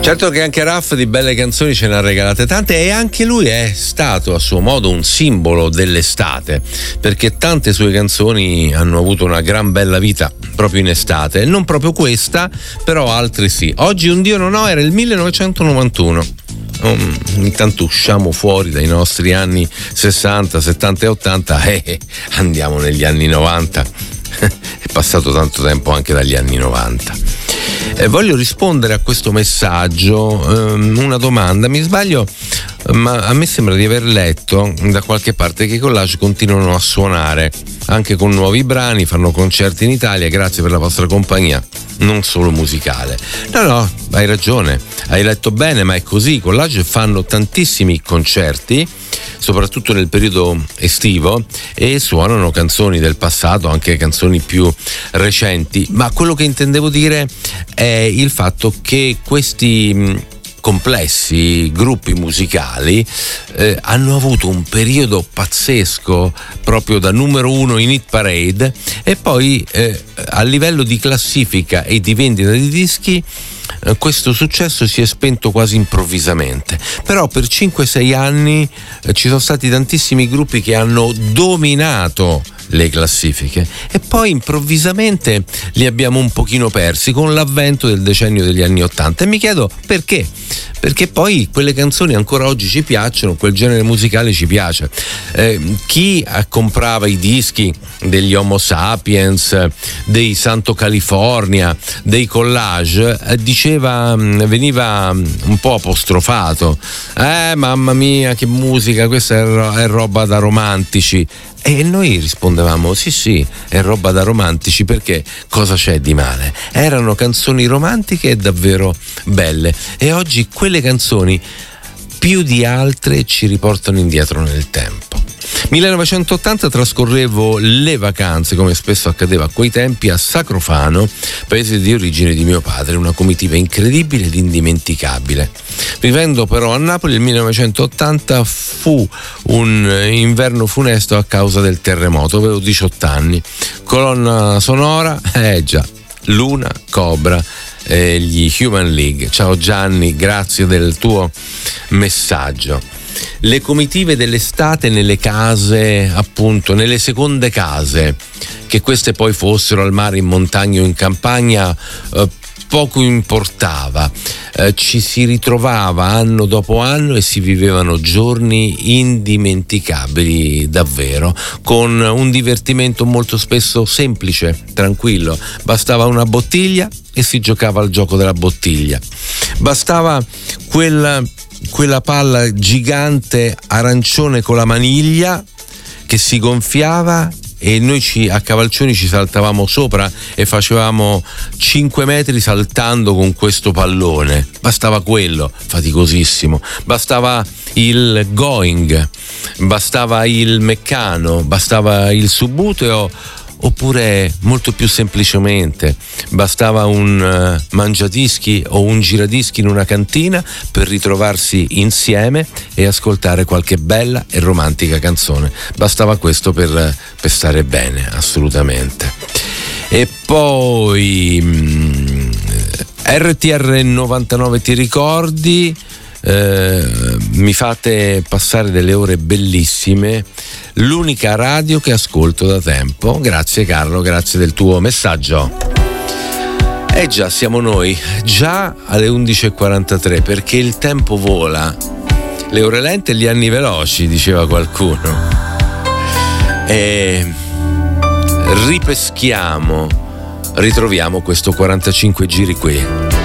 Certo che anche Raff di belle canzoni ce ne ha regalate tante, e anche lui è stato a suo modo un simbolo dell'estate, perché tante sue canzoni hanno avuto una gran bella vita proprio in estate, non proprio questa, però altre sì. Oggi un Dio non ho era il 1991. Ogni tanto usciamo fuori dai nostri anni 60, 70 e 80 e andiamo negli anni 90. È passato tanto tempo anche dagli anni 90. Voglio rispondere a questo messaggio, una domanda. Mi sbaglio, ma a me sembra di aver letto da qualche parte che i Collage continuano a suonare anche con nuovi brani, fanno concerti in Italia. Grazie per la vostra compagnia, non solo musicale. No, hai ragione, hai letto bene, ma è così. I Collage fanno tantissimi concerti, soprattutto nel periodo estivo, e suonano canzoni del passato, anche canzoni più recenti. Ma quello che intendevo dire è il fatto che questi complessi gruppi musicali hanno avuto un periodo pazzesco, proprio da numero uno in hit parade, e poi a livello di classifica e di vendita di dischi questo successo si è spento quasi improvvisamente. Però per 5-6 anni ci sono stati tantissimi gruppi che hanno dominato le classifiche, e poi improvvisamente li abbiamo un pochino persi con l'avvento del decennio degli anni 80, e mi chiedo perché. Perché poi quelle canzoni ancora oggi ci piacciono, quel genere musicale ci piace. Chi comprava i dischi degli Homo Sapiens, dei Santo California, dei Collage, veniva un po' apostrofato. Mamma mia, che musica, questa è roba da romantici. E noi rispondevamo sì, è roba da romantici, perché cosa c'è di male? Erano canzoni romantiche e davvero belle, e oggi quelle canzoni più di altre ci riportano indietro nel tempo. 1980 trascorrevo le vacanze, come spesso accadeva a quei tempi, a Sacrofano, paese di origine di mio padre, una comitiva incredibile ed indimenticabile. Vivendo però a Napoli, il 1980 fu un inverno funesto a causa del terremoto. Avevo 18 anni. Colonna sonora, già, Luna, Cobra, gli Human League. Ciao Gianni, grazie del tuo messaggio. Le comitive dell'estate nelle case, appunto, nelle seconde case, che queste poi fossero al mare, in montagna o in campagna, poco importava. Ci si ritrovava anno dopo anno e si vivevano giorni indimenticabili davvero, con un divertimento molto spesso semplice, tranquillo. Bastava una bottiglia e si giocava al gioco della bottiglia. Bastava quella palla gigante arancione con la maniglia che si gonfiava, e noi a cavalcioni ci saltavamo sopra e facevamo 5 metri saltando con questo pallone. Bastava quello, faticosissimo. Bastava il going, bastava il meccano, bastava il subbuteo, oppure molto più semplicemente bastava un mangiadischi o un giradischi in una cantina per ritrovarsi insieme e ascoltare qualche bella e romantica canzone. Bastava questo per stare bene, assolutamente. E poi RTR 99, ti ricordi? Mi fate passare delle ore bellissime, l'unica radio che ascolto da tempo. Grazie Carlo, grazie del tuo messaggio. Già, siamo noi, già alle 11:43, perché il tempo vola, le ore lente e gli anni veloci, diceva qualcuno. E ripeschiamo, ritroviamo questo 45 giri qui.